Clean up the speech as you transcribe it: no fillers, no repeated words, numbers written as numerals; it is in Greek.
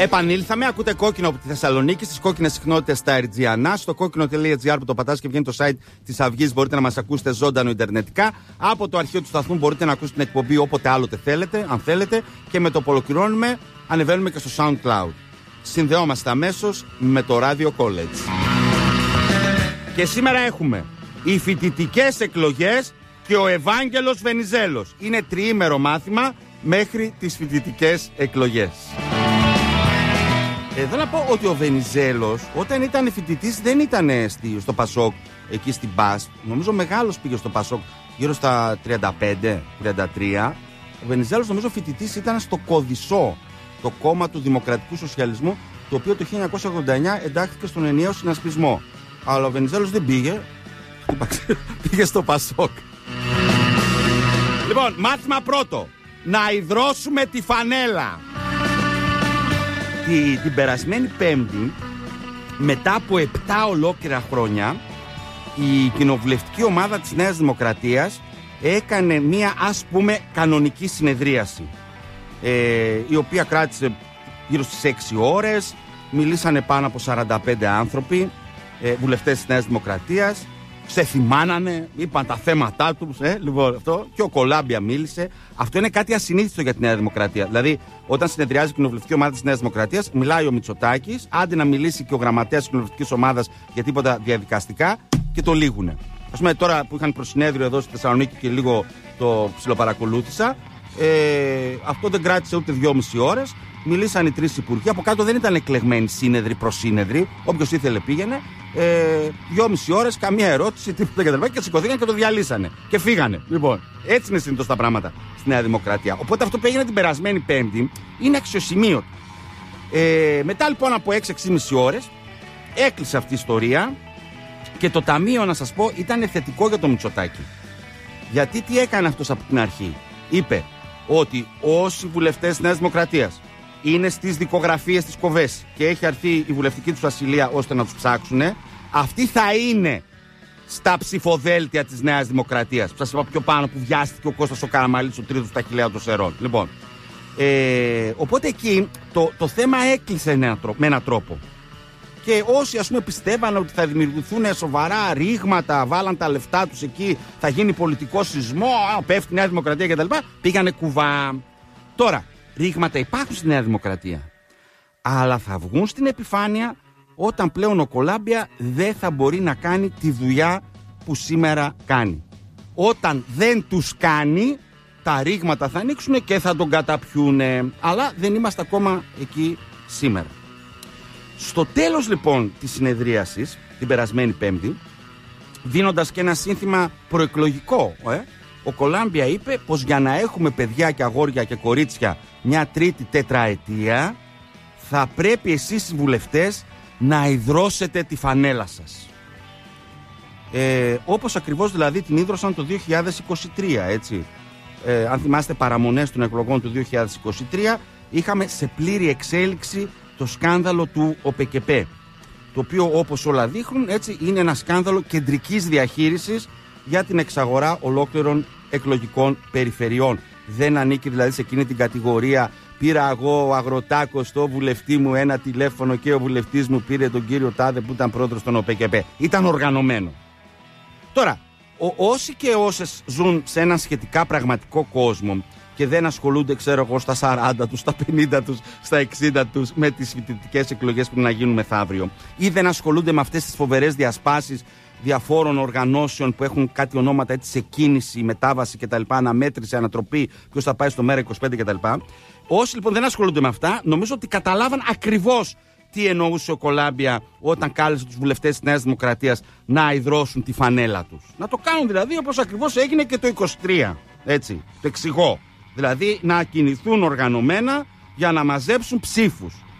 Επανήλθαμε, ακούτε κόκκινο από τη Θεσσαλονίκη, στις κόκκινες συχνότητες στα Ερτζιανά, στο κόκκινο.gr που το πατάς και βγαίνει το site της Αυγής. Μπορείτε να μας ακούσετε ζωντανό ιντερνετικά. Από το αρχείο του σταθμού μπορείτε να ακούσετε την εκπομπή όποτε άλλοτε θέλετε, αν θέλετε. Και με το που ολοκληρώνουμε, ανεβαίνουμε και στο SoundCloud. Συνδεόμαστε αμέσως με το Radio College. Και σήμερα έχουμε οι φοιτητικές εκλογές και ο Ευάγγελος Βενιζέλος. Είναι τριήμερο μάθημα μέχρι τις φοιτητικές εκλογές. Εδώ να πω ότι ο Βενιζέλος όταν ήταν φοιτητής δεν ήταν στο Πασόκ, εκεί στην ΠΑΣ. Νομίζω μεγάλος πήγε στο Πασόκ γύρω στα 35-33. Ο Βενιζέλος νομίζω φοιτητής ήταν στο Κωδισό, το κόμμα του Δημοκρατικού Σοσιαλισμού, το οποίο το 1989 εντάχθηκε στον ενιαίο συνασπισμό. Αλλά ο Βενιζέλος δεν πήγε, πήγε στο Πασόκ. Λοιπόν, μάθημα πρώτο. Να υδρώσουμε τη φανέλα. Την περασμένη Πέμπτη, μετά από 7 ολόκληρα χρόνια, η κοινοβουλευτική ομάδα της Νέας Δημοκρατίας έκανε μία, ας πούμε, κανονική συνεδρίαση, η οποία κράτησε γύρω στις 6 ώρες. Μιλήσανε πάνω από 45 άνθρωποι, βουλευτές της Νέας Δημοκρατίας. Ξεθυμάνανε, είπαν τα θέματά τους, λοιπόν, αυτό. Και ο Κολάμπια μίλησε. Αυτό είναι κάτι ασυνήθιστο για τη Νέα Δημοκρατία. Δηλαδή, όταν συνεδριάζει η κοινοβουλευτική ομάδα της Νέας Δημοκρατίας, μιλάει ο Μητσοτάκης, άντε να μιλήσει και ο γραμματέας της κοινοβουλευτικής ομάδας για τίποτα διαδικαστικά και το λύγουνε. Ας πούμε, τώρα που είχαν προσυνέδριο εδώ στη Θεσσαλονίκη και λίγο το ψιλοπαρακολούθησα, αυτό δεν κράτησε ούτε 2,5 ώρες. Μιλήσαν οι 3 υπουργοί. Από κάτω δεν ήταν εκλεγμένοι σύνεδροι προσύνεδροι. Όποιος ήθελε πήγαινε. 2,5 ώρες, καμία ερώτηση, τίποτα κτλ. Και σηκωθήκαν και το διαλύσανε. Και φύγανε. Λοιπόν, έτσι είναι συνήθως τα πράγματα στη Νέα Δημοκρατία. Οπότε αυτό που έγινε την περασμένη Πέμπτη είναι αξιοσημείωτο. Μετά λοιπόν από 6-6,5 ώρες έκλεισε αυτή η ιστορία. Και το ταμείο, να σας πω, ήταν θετικό για το Μητσοτάκη. Γιατί τι έκανε αυτός από την αρχή? Είπε ότι όσοι βουλευτές της Νέας Δημοκρατίας είναι στις δικογραφίες της Κοβές και έχει αρθεί η βουλευτική τους ασυλία ώστε να τους ψάξουνε, αυτοί θα είναι στα ψηφοδέλτια της Νέας Δημοκρατίας. Που σας είπα πιο πάνω, που βιάστηκε ο Κώστας ο Καραμαλής, ο τρίτος στα χιλιά των Σερών. Λοιπόν, οπότε εκεί το θέμα έκλεισε με έναν τρόπο. Και όσοι, ας πούμε, πιστεύαν ότι θα δημιουργηθούν σοβαρά ρήγματα, βάλαν τα λεφτά τους εκεί, θα γίνει πολιτικό σεισμό, πέφτει η Νέα Δημοκρατία κτλ., πήγανε κουβά. Τώρα, ρήγματα υπάρχουν στη Νέα Δημοκρατία, αλλά θα βγουν στην επιφάνεια όταν πλέον ο Κολάμπια δεν θα μπορεί να κάνει τη δουλειά που σήμερα κάνει. Όταν δεν τους κάνει, τα ρήγματα θα ανοίξουν και θα τον καταπιούνε. Αλλά δεν είμαστε ακόμα εκεί σήμερα. Στο τέλος λοιπόν της συνεδρίασης, την περασμένη Πέμπτη, δίνοντας και ένα σύνθημα προεκλογικό, ο Κολάμπια είπε πως για να έχουμε παιδιά και αγόρια και κορίτσια μια τρίτη τετραετία, θα πρέπει εσείς οι βουλευτές να υδρώσετε τη φανέλα σας. Όπως ακριβώς δηλαδή την ίδρωσαν το 2023, έτσι. Αν θυμάστε παραμονές των εκλογών του 2023, είχαμε σε πλήρη εξέλιξη το σκάνδαλο του ΟΠΕΚΕΠΕ, το οποίο όπως όλα δείχνουν, έτσι, είναι ένα σκάνδαλο κεντρικής διαχείρισης για την εξαγορά ολόκληρων εκλογικών περιφερειών. Δεν ανήκει δηλαδή σε εκείνη την κατηγορία πήρα εγώ ο Αγροτάκος στο βουλευτή μου ένα τηλέφωνο και ο βουλευτής μου πήρε τον κύριο Τάδε που ήταν πρόεδρος των ΟΠΕΚΕΠΕ. Ήταν οργανωμένο. Τώρα, όσοι και όσες ζουν σε έναν σχετικά πραγματικό κόσμο και δεν ασχολούνται, ξέρω εγώ, στα 40 τους, στα 50 τους, στα 60 τους με τις φοιτητικές εκλογές που να γίνουν μεθαύριο, ή δεν ασχολούνται με αυτές τις φοβερές διασπάσεις διαφόρων οργανώσεων που έχουν κάτι ονόματα έτσι σε κίνηση, μετάβαση κτλ., αναμέτρηση, ανατροπή, ποιος θα πάει στο ΜΕΡΑ25 κτλ. Όσοι λοιπόν δεν ασχολούνται με αυτά, νομίζω ότι καταλάβαν ακριβώς τι εννοούσε ο Κολάμπια όταν κάλεσε τους βουλευτές της Νέας Δημοκρατίας να υδρώσουν τη φανέλα τους. Να το κάνουν δηλαδή όπως ακριβώς έγινε και το 23. Έτσι, το εξηγώ. Δηλαδή να κινηθούν οργανωμένα για να μαζέψουν ψήφους.